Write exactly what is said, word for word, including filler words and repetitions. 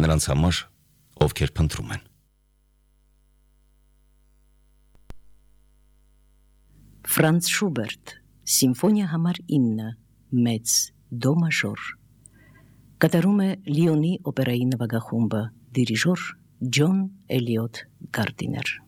նրանց համար, ովքեր փնտրում են։ Ֆրանց Շուբերտ, Սիմֆոնիա համար ինը, մեծ, դո մաժոր։ Կատարում է Լիոնի օպերայի նվագախումբը, դիրիժոր Ջոն Էլիոտ Գարդիներ։